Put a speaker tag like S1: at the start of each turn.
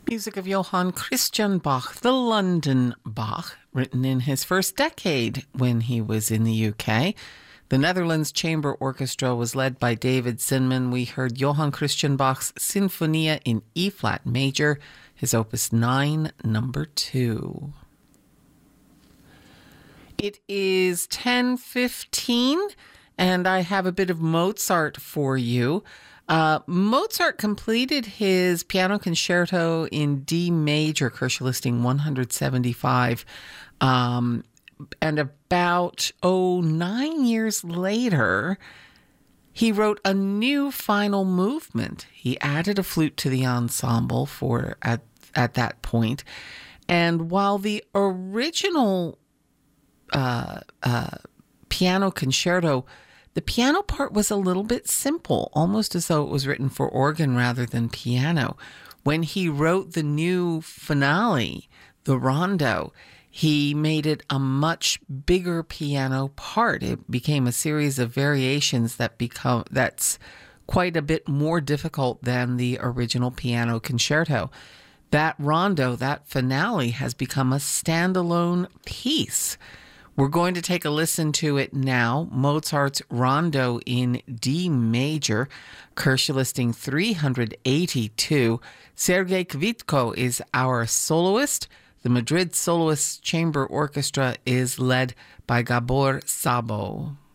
S1: Music of Johann Christian Bach, the London Bach, written in his first decade when he was in the UK. The Netherlands Chamber Orchestra was led by David Zinman. We heard Johann Christian Bach's Sinfonia in E-flat major, his opus 9, number 2. It is 10:15, and I have a bit of Mozart for you. Mozart completed his piano concerto in D major, Kircher listing 175, and about 9 years later, he wrote a new final movement. He added a flute to the ensemble at that point, and while the original piano concerto, the piano part was a little bit simple, almost as though it was written for organ rather than piano. When he wrote the new finale, the rondo, he made it a much bigger piano part. It became a series of variations that's quite a bit more difficult than the original piano concerto. That rondo, that finale, has become a standalone piece. We're going to take a listen to it now. Mozart's Rondo in D major, Kircher listing 382. Sergei Kvitko is our soloist. The Madrid Soloist Chamber Orchestra is led by Gabor Szabo.